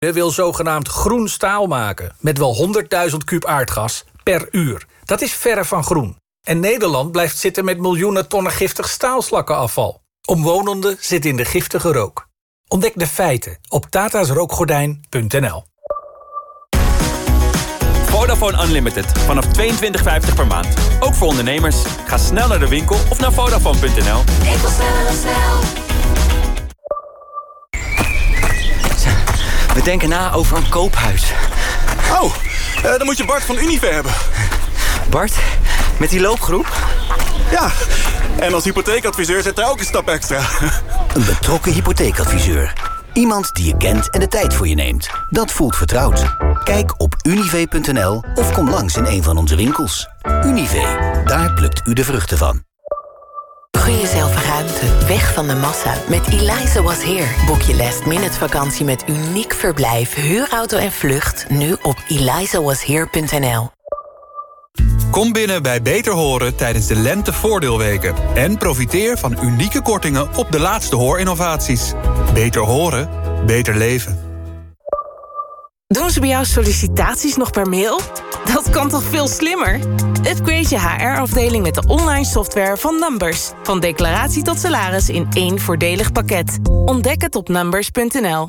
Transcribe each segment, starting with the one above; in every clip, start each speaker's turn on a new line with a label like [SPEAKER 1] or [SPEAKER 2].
[SPEAKER 1] wil zogenaamd groen staal maken... met wel 100.000 kuub aardgas per uur. Dat is verre van groen. En Nederland blijft zitten met miljoenen tonnen giftig staalslakkenafval. Omwonenden zitten in de giftige rook. Ontdek de feiten op tatasrookgordijn.nl.
[SPEAKER 2] Vodafone Unlimited. Vanaf €22,50 per maand. Ook voor ondernemers. Ga snel naar de winkel of naar Vodafone.nl.
[SPEAKER 3] Ik wil snel.
[SPEAKER 4] We denken na over een koophuis.
[SPEAKER 5] Oh, dan moet je Bart van Unive hebben.
[SPEAKER 4] Bart, met die loopgroep?
[SPEAKER 5] Ja, en als hypotheekadviseur zit er ook een stap extra.
[SPEAKER 6] Een betrokken hypotheekadviseur. Iemand die je kent en de tijd voor je neemt. Dat voelt vertrouwd. Kijk op unive.nl of kom langs in een van onze winkels. Unive, daar plukt u de vruchten van.
[SPEAKER 7] Gun jezelf ruimte, weg van de massa. Met Eliza Was Here boek je last-minute vakantie met uniek verblijf, huurauto en vlucht. Nu op elizawashere.nl.
[SPEAKER 8] Kom binnen bij Beter Horen tijdens de lentevoordeelweken. En profiteer van unieke kortingen op de laatste hoorinnovaties. Beter horen, beter leven.
[SPEAKER 9] Doen ze bij jou sollicitaties nog per mail? Dat kan toch veel slimmer? Upgrade je HR-afdeling met de online software van Numbers. Van declaratie tot salaris in één voordelig pakket. Ontdek het op numbers.nl.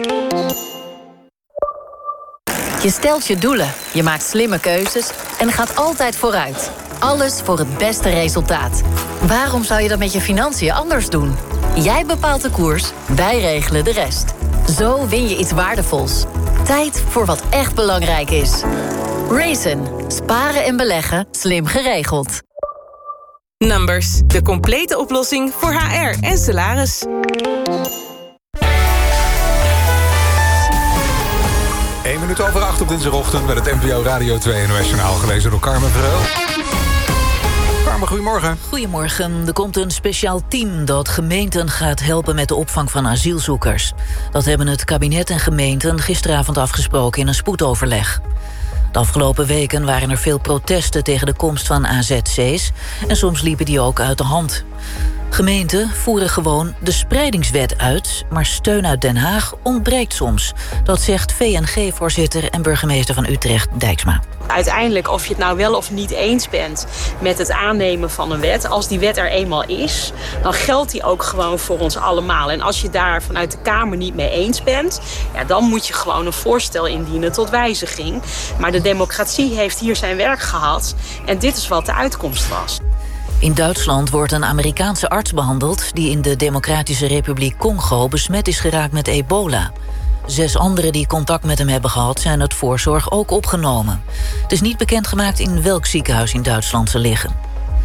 [SPEAKER 10] Je stelt je doelen, je maakt slimme keuzes en gaat altijd vooruit. Alles voor het beste resultaat. Waarom zou je dat met je financiën anders doen? Jij bepaalt de koers, wij regelen de rest. Zo win je iets waardevols. Tijd voor wat echt belangrijk is. Raisin. Sparen en beleggen slim geregeld.
[SPEAKER 9] Numbers, de complete oplossing voor HR en salaris.
[SPEAKER 11] 1 minuut over 8 op dinsdagochtend met het NPO Radio 2 NOS-journaal gelezen door Carmen Verheul. Carmen, goedemorgen.
[SPEAKER 12] Goedemorgen. Er komt een speciaal team dat gemeenten gaat helpen met de opvang van asielzoekers. Dat hebben het kabinet en gemeenten gisteravond afgesproken in een spoedoverleg. De afgelopen weken waren er veel protesten tegen de komst van AZC's en soms liepen die ook uit de hand. Gemeenten voeren gewoon de spreidingswet uit, maar steun uit Den Haag ontbreekt soms. Dat zegt VNG-voorzitter en burgemeester van Utrecht, Dijksma.
[SPEAKER 13] Uiteindelijk, of je het nou wel of niet eens bent met het aannemen van een wet, als die wet er eenmaal is, dan geldt die ook gewoon voor ons allemaal. En als je daar vanuit de Kamer niet mee eens bent, ja, dan moet je gewoon een voorstel indienen tot wijziging. Maar de democratie heeft hier zijn werk gehad en dit is wat de uitkomst was.
[SPEAKER 12] In Duitsland wordt een Amerikaanse arts behandeld die in de Democratische Republiek Congo besmet is geraakt met ebola. 6 anderen die contact met hem hebben gehad zijn uit voorzorg ook opgenomen. Het is niet bekendgemaakt in welk ziekenhuis in Duitsland ze liggen.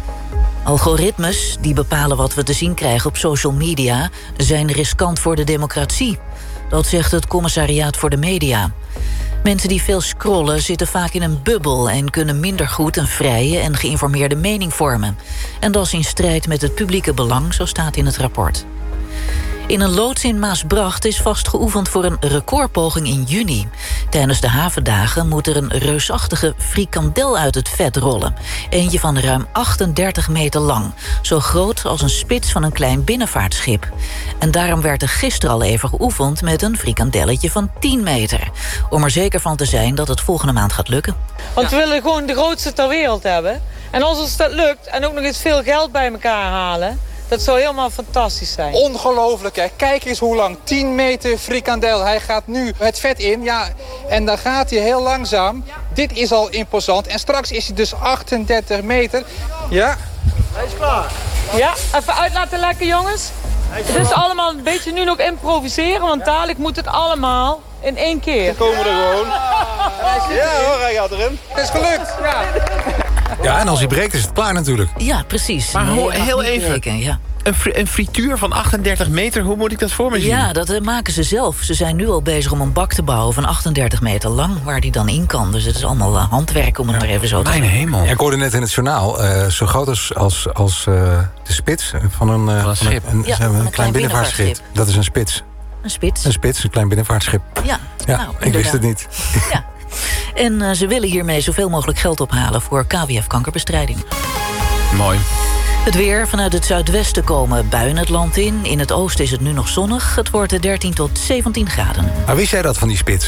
[SPEAKER 12] Algoritmes die bepalen wat we te zien krijgen op social media zijn riskant voor de democratie. Dat zegt het Commissariaat voor de Media. Mensen die veel scrollen zitten vaak in een bubbel en kunnen minder goed een vrije en geïnformeerde mening vormen. En dat is in strijd met het publieke belang, zo staat in het rapport. In een loods in Maasbracht is vast geoefend voor een recordpoging in juni. Tijdens de havendagen moet er een reusachtige frikandel uit het vet rollen. Eentje van ruim 38 meter lang. Zo groot als een spits van een klein binnenvaartschip. En daarom werd er gisteren al even geoefend met een frikandelletje van 10 meter. Om er zeker van te zijn dat het volgende maand gaat lukken.
[SPEAKER 14] Want we willen gewoon de grootste ter wereld hebben. En als ons dat lukt en ook nog eens veel geld bij elkaar halen, dat zou helemaal fantastisch zijn.
[SPEAKER 15] Ongelooflijk, hè. Kijk eens hoe lang. 10 meter frikandel. Hij gaat nu het vet in. Ja, en dan gaat hij heel langzaam. Dit is al imposant. En straks is hij dus 38 meter. Ja.
[SPEAKER 14] Hij is klaar. Ja, even uit laten lekken, jongens. Het is allemaal een beetje nu nog improviseren, want dadelijk moet het allemaal in 1 keer.
[SPEAKER 5] Dan komen we er gewoon. Ja hoor, hij gaat erin.
[SPEAKER 15] Het is gelukt. Ja.
[SPEAKER 11] Ja, en als hij breekt is het klaar natuurlijk.
[SPEAKER 12] Ja, precies.
[SPEAKER 16] Maar heel even,
[SPEAKER 12] breken, ja.
[SPEAKER 16] Een frituur van 38 meter, hoe moet ik dat voor me zien?
[SPEAKER 12] Ja, dat maken ze zelf. Ze zijn nu al bezig om een bak te bouwen van 38 meter lang, waar die dan in kan. Dus het is allemaal handwerk, om het maar even zo te zeggen.
[SPEAKER 11] Mijn hemel. Ja, ik hoorde net in het journaal, zo groot als de spits van een
[SPEAKER 16] schip.
[SPEAKER 11] Een klein binnenvaartschip. Dat is een spits.
[SPEAKER 12] Een spits?
[SPEAKER 11] Een spits, een klein binnenvaartschip.
[SPEAKER 12] Ja,
[SPEAKER 11] nou, ik wist het niet.
[SPEAKER 12] Ja. En ze willen hiermee zoveel mogelijk geld ophalen voor KWF-kankerbestrijding.
[SPEAKER 16] Mooi.
[SPEAKER 12] Het weer. Vanuit het zuidwesten komen buien het land in. In het oosten is het nu nog zonnig. Het wordt 13 tot 17 graden.
[SPEAKER 11] Maar wist jij dat van die spits?